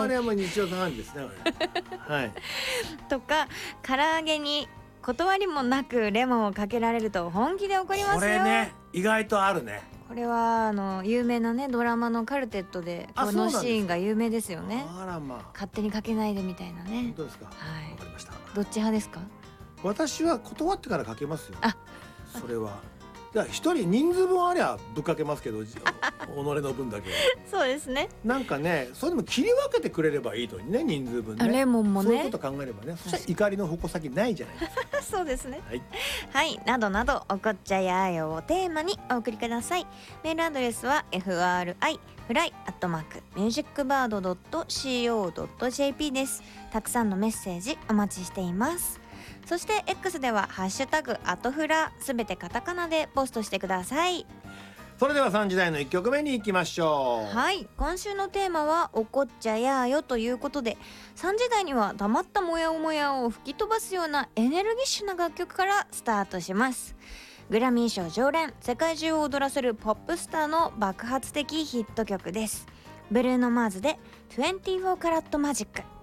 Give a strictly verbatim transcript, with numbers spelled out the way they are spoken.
れはもう日常茶飯事ですねはい、 とか唐揚げに断りもなくレモンをかけられると本気で怒りますよ。 これね意外とあるね。 これはあの有名なねドラマのカルテットでこのシーンが有名ですよね。 あらまあ勝手にかけないでみたいなね。 本当ですか。わ、 はい、 かりました。 どっち派ですか？ 私は断ってからかけますよ。 あ、 それは。いや一人人数分ありゃぶっかけますけど己の分だけそうですね。 なんかねそれでも切り分けてくれればいいのにね人数分ね。 レモンもねそういうこと考えればねそしたら怒りの矛先ないじゃないですかそうですね。 はい、 はい、などなどおこっちゃやーよをテーマにお送りください。メールアドレスは エフアールアイ フライアットマークミュージックバードドットシーオードットジェーピー です。たくさんのメッセージお待ちしています。そして X ではハッシュタグアトフラすべてカタカナでポストしてください。 それではさんじだいのいっきょくめに行きましょう。 はい、今週のテーマはおこっちゃやーよということで、さんじだいには黙ったモヤモヤを吹き飛ばすようなエネルギッシュな楽曲からスタートします。グラミー賞常連、世界中を踊らせるポップスターの爆発的ヒット曲です。ブルーノ・マーズでにじゅうよんカラットマジック。